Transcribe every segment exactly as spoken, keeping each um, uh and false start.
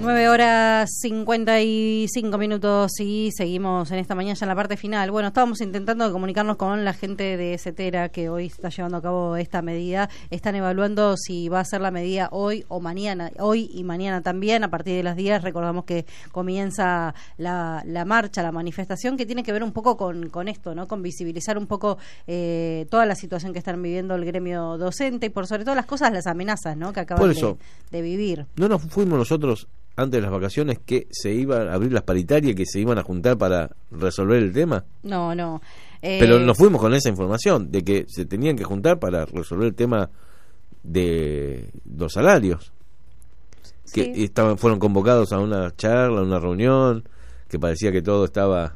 nueve horas cincuenta y cinco minutos y seguimos en esta mañana ya en la parte final. Bueno, estábamos intentando comunicarnos con la gente de Cetera que hoy está llevando a cabo esta medida. Están evaluando si va a ser la medida hoy o mañana, hoy y mañana también, a partir de las diez. Recordamos que comienza la, la marcha, la manifestación, que tiene que ver un poco con, con esto, ¿no? Con visibilizar un poco eh, toda la situación que están viviendo el gremio docente y por sobre todas las cosas las amenazas, ¿no? Que acaban de, de vivir. No nos fuimos nosotros antes de las vacaciones que se iban a abrir las paritarias, que se iban a juntar para resolver el tema. No, no. Eh, Pero nos fuimos con esa información de que se tenían que juntar para resolver el tema de los salarios. Sí. Que estaban, fueron convocados a una charla, a una reunión, que parecía que todo estaba...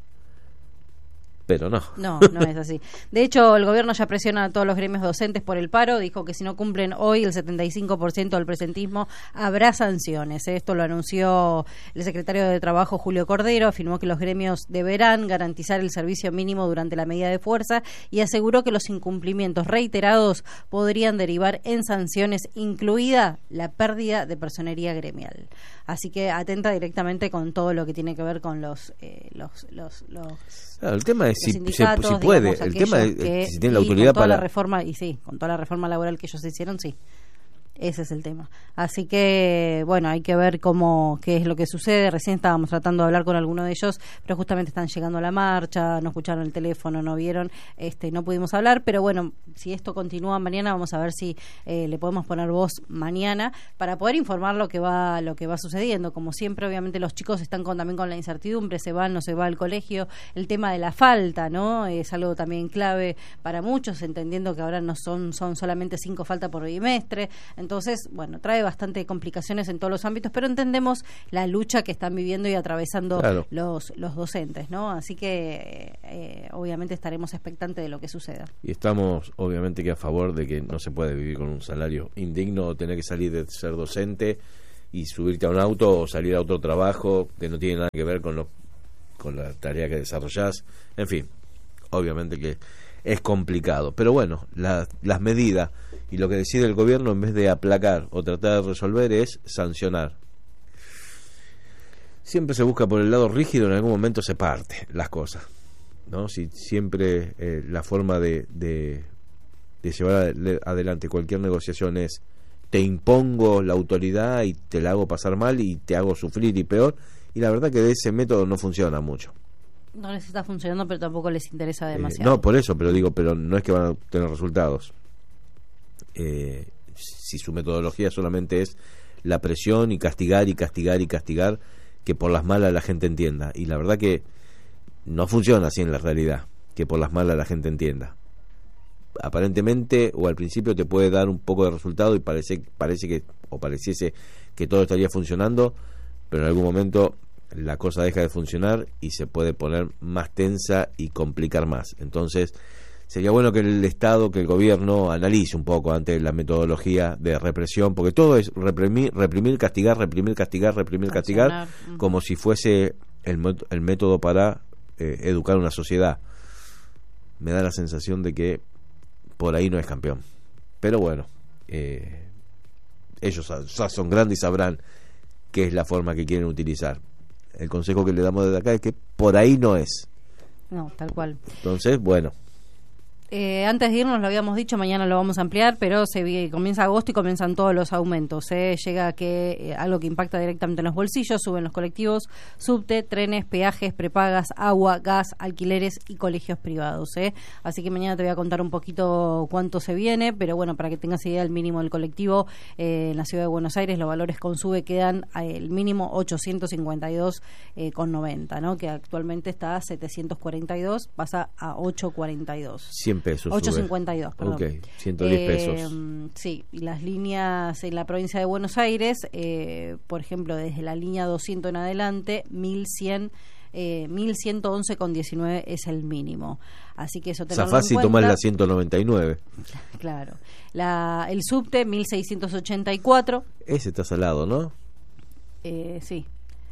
Pero no. No, no es así. De hecho, el gobierno ya presiona a todos los gremios docentes por el paro. Dijo que si no cumplen hoy el setenta y cinco por ciento del presentismo, habrá sanciones. Esto lo anunció el secretario de Trabajo, Julio Cordero. Afirmó que los gremios deberán garantizar el servicio mínimo durante la medida de fuerza y aseguró que los incumplimientos reiterados podrían derivar en sanciones, incluida la pérdida de personería gremial. Así que atenta directamente con todo lo que tiene que ver con los... Eh, los, los, los Claro, el tema es si, si, si puede, digamos, el tema es que, si tiene la autoridad con toda para la reforma y sí, con toda la reforma laboral que ellos hicieron, sí. Ese es el tema. Así que, bueno, hay que ver cómo qué es lo que sucede. Recién estábamos tratando de hablar con alguno de ellos, pero justamente están llegando a la marcha, no escucharon el teléfono, no vieron, este, no pudimos hablar. Pero bueno, si esto continúa mañana, vamos a ver si eh, le podemos poner voz mañana para poder informar lo que va lo que va sucediendo. Como siempre, obviamente los chicos están con, también con la incertidumbre, se van, no se va al colegio. El tema de la falta, ¿no? Es algo también clave para muchos, entendiendo que ahora no son son solamente cinco faltas por bimestre. Entonces, bueno, trae bastante complicaciones en todos los ámbitos, pero entendemos la lucha que están viviendo y atravesando claro. los los docentes, ¿no? Así que, eh, obviamente, estaremos expectantes de lo que suceda. Y estamos, obviamente, que a favor de que no se puede vivir con un salario indigno o tener que salir de ser docente y subirte a un auto o salir a otro trabajo que no tiene nada que ver con, lo, con la tarea que desarrollás. En fin, obviamente que es complicado. Pero bueno, la, las medidas... Y lo que decide el gobierno, en vez de aplacar o tratar de resolver, es sancionar. Siempre se busca por el lado rígido, en algún momento se parte las cosas, ¿no? Si siempre eh, la forma de, de, de llevar adelante cualquier negociación es te impongo la autoridad y te la hago pasar mal y te hago sufrir y peor, y la verdad que de ese método no funciona mucho. No les está funcionando, pero tampoco les interesa demasiado. Eh, no, por eso, pero digo, pero no es que van a tener resultados. Eh, si su metodología solamente es la presión y castigar y castigar y castigar, que por las malas la gente entienda, y la verdad que no funciona así en la realidad, que por las malas la gente entienda. Aparentemente o al principio te puede dar un poco de resultado y parece, parece que o pareciese que todo estaría funcionando, pero en algún momento la cosa deja de funcionar y se puede poner más tensa y complicar más. Entonces sería bueno que el Estado, que el gobierno analice un poco antes la metodología de represión, porque todo es reprimir, reprimir, castigar, reprimir, castigar, reprimir, castigar, uh-huh. como si fuese el, el método para eh, educar una sociedad. Me da la sensación de que por ahí no es campeón. Pero bueno, eh, ellos son grandes y sabrán qué es la forma que quieren utilizar. El consejo que le damos desde acá es que por ahí no es. No, tal cual. Entonces, bueno. Eh, antes de irnos, lo habíamos dicho, mañana lo vamos a ampliar, pero se comienza agosto y comienzan todos los aumentos. ¿eh? Llega que eh, algo que impacta directamente en los bolsillos, suben los colectivos, subte, trenes, peajes, prepagas, agua, gas, alquileres y colegios privados. ¿eh? Así que mañana te voy a contar un poquito cuánto se viene, pero bueno, para que tengas idea, el mínimo del colectivo eh, en la ciudad de Buenos Aires, los valores con sube quedan el mínimo ochocientos cincuenta y dos con noventa, ¿no? Que actualmente está a setecientos cuarenta y dos, pasa a ochocientos cuarenta y dos. cien pesos. ochocientos cincuenta y dos, perdón. Ok, ciento diez pesos. Eh, sí, y las líneas en la provincia de Buenos Aires, eh, por ejemplo, desde la línea doscientos en adelante, mil cien, eh, mil ciento once con diecinueve es el mínimo. Así que eso tenerlo Zafás en y tomás la ciento noventa y nueve. Claro. La, el subte, mil seiscientos ochenta y cuatro. Ese está salado, ¿no? Eh, sí.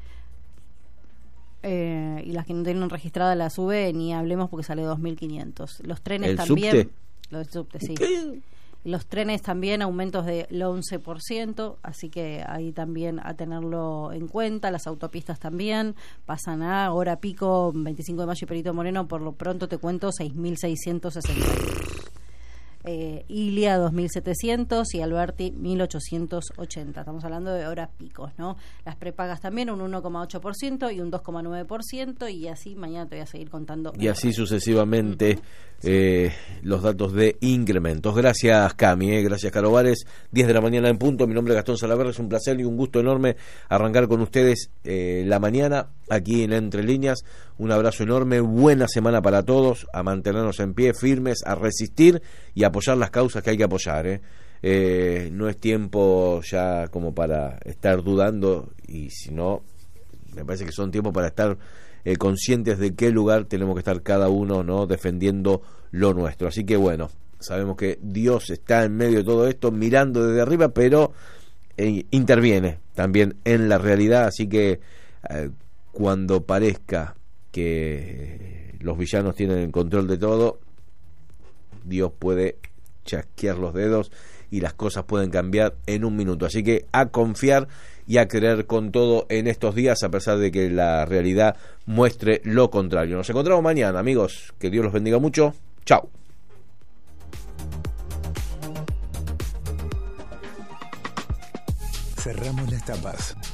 Eh, y las que no tienen registrada la sube, ni hablemos porque sale dos mil quinientos. Los trenes ¿El también. subte? Los subte, sí. ¿Qué? Los trenes también aumentos del once por ciento, así que ahí también a tenerlo en cuenta. Las autopistas también pasan a hora pico, veinticinco de mayo y Perito Moreno, por lo pronto te cuento, seis mil seiscientos sesenta y dos. Eh, Ilia dos mil setecientos y Alberti mil ochocientos ochenta. Estamos hablando de horas picos, ¿no? Las prepagas también un uno coma ocho por ciento y un dos coma nueve por ciento, y así mañana te voy a seguir contando. Y así sucesivamente eh, los datos de incrementos. Gracias, Cami, eh, gracias, Caro Vares. diez de la mañana en punto. Mi nombre es Gastón Salaverry. Es un placer y un gusto enorme arrancar con ustedes eh, la mañana aquí en Entre Líneas. Un abrazo enorme, buena semana para todos, a mantenernos en pie, firmes, a resistir y a apoyar las causas que hay que apoyar. ¿eh? Eh, no es tiempo ya como para estar dudando, y si no, me parece que son tiempos para estar eh, conscientes de qué lugar tenemos que estar cada uno, ¿no? Defendiendo lo nuestro. Así que bueno, sabemos que Dios está en medio de todo esto, mirando desde arriba, pero eh, interviene también en la realidad. Así que eh, cuando parezca que los villanos tienen el control de todo, Dios puede chasquear los dedos y las cosas pueden cambiar en un minuto. Así que a confiar y a creer con todo en estos días, a pesar de que la realidad muestre lo contrario. Nos encontramos mañana, amigos. Que Dios los bendiga mucho. Chao. Cerramos las tapas.